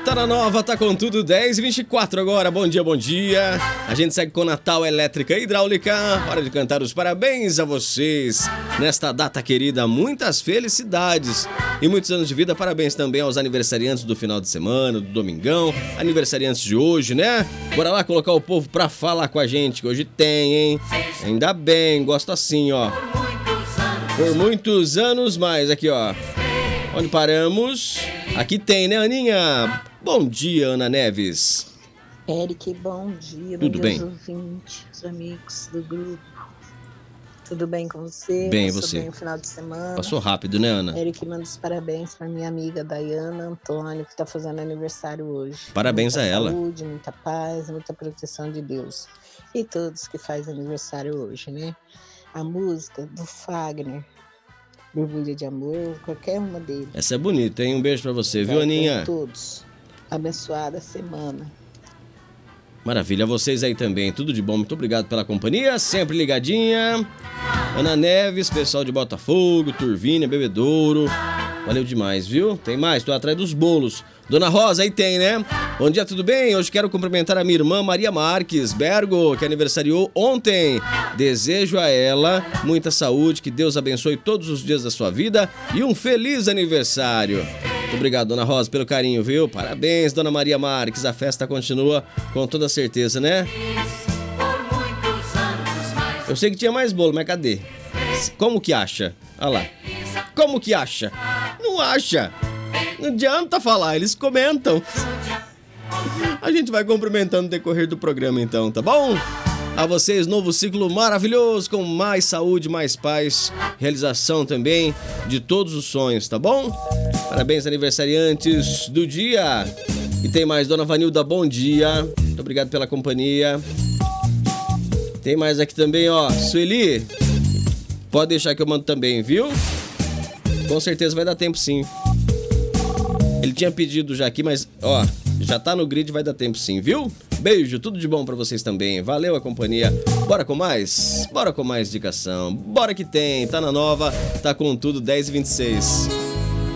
Tá na nova, tá com tudo, 10h24 agora, bom dia, bom dia. A gente segue com Natal Elétrica e Hidráulica. Hora de cantar os parabéns a vocês. Nesta data querida, muitas felicidades e muitos anos de vida. Parabéns também aos aniversariantes do final de semana, do domingão, aniversariantes de hoje, né? Bora lá colocar o povo pra falar com a gente, que hoje tem, hein? Ainda bem, gosto assim, ó. Por muitos anos mais, aqui, ó. Onde paramos? Aqui tem, né, Aninha? Bom dia, Ana Neves. Eric, bom dia. Tudo bem? Ouvintes, amigos do grupo. Tudo bem com você? Bem, Passou você? bem o final de semana? Passou rápido, né, Ana? Eric, manda os parabéns para minha amiga Dayana Antônio, que está fazendo aniversário hoje. Parabéns muita a ela. Saúde, muita paz, muita proteção de Deus. E todos que fazem aniversário hoje, né? A música do Fagner, Borbulha de Amor, qualquer uma deles. Essa é bonita, hein? Um beijo pra você, viu, Vai Aninha? pra todos. Abençoada semana. Maravilha, vocês aí também, tudo de bom, muito obrigado pela companhia, sempre ligadinha. Ana Neves, pessoal de Botafogo, Turvina, Bebedouro, valeu demais, viu? Tem mais, tô atrás dos bolos. Dona Rosa, aí tem, né? Bom dia, tudo bem? Hoje quero cumprimentar a minha irmã Maria Marques Bergo, que aniversariou ontem. Desejo a ela muita saúde, que Deus abençoe todos os dias da sua vida e um feliz aniversário. Muito obrigado, Dona Rosa, pelo carinho, viu? Parabéns, Dona Maria Marques. A festa continua com toda certeza, né? Eu sei que tinha mais bolo, mas cadê? Como que acha? Olha lá. Como que acha? Não acha. Não adianta falar, eles comentam. A gente vai cumprimentando no decorrer do programa então, tá bom? A vocês, novo ciclo maravilhoso, com mais saúde, mais paz, realização também de todos os sonhos, tá bom? Parabéns, aniversariantes do dia. E tem mais, Dona Vanilda, bom dia. Muito obrigado pela companhia. Tem mais aqui também, ó, Sueli. Pode deixar que eu mando também, viu? Com certeza vai dar tempo sim. Ele tinha pedido já aqui, mas, ó, já tá no grid, vai dar tempo sim, viu? Beijo, tudo de bom pra vocês também. Valeu a companhia. Bora com mais? Bora com mais indicação. Bora que tem. Tá na nova, tá com tudo, 10h26.